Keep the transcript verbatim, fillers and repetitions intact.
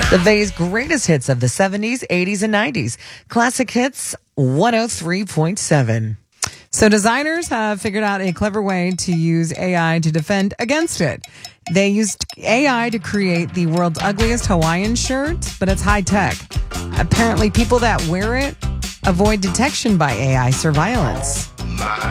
The Bay's greatest hits of the seventies, eighties, and nineties. Classic Hits one oh three point seven. So designers have figured out a clever way to use A I to defend against it. They used A I to create the world's ugliest Hawaiian shirt, but it's high tech. Apparently, people that wear it avoid detection by A I surveillance.